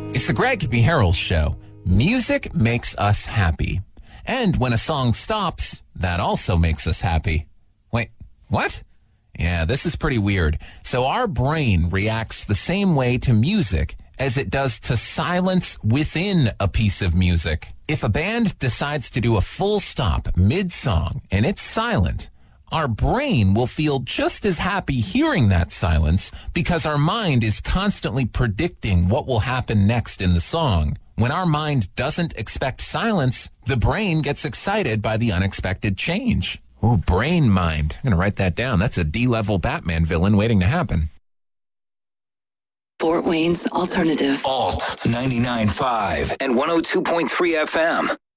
It's the Greg B. Harrell Show. Music makes us happy. And when a song stops, that also makes us happy. Wait, what? Yeah, this is pretty weird. So our brain reacts the same way to music as it does to silence within a piece of music. If a band decides to do a full stop mid-song and it's silent, our brain will feel just as happy hearing that silence because our mind is constantly predicting what will happen next in the song. When our mind doesn't expect silence, the brain gets excited by the unexpected change. Ooh, brain mind. I'm going to write that down. That's a D-level Batman villain waiting to happen. Fort Wayne's Alternative. Alt 99.5 and 102.3 FM.